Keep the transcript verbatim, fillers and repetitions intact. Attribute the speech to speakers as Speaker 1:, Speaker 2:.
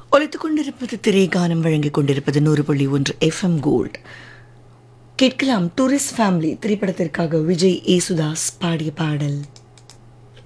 Speaker 1: ஒலித்துக் கொண்டிருப்பது திரைகானம் வழங்கிக் கொண்டிருப்பது நூறு புள்ளி ஒன்று எஃப்எம் கோல்ட். கேட்கலாம் டூரிஸ்ட் ஃபேமிலி திரைப்படத்திற்காக விஜய் ஏசுதாஸ் பாடிய பாடல்.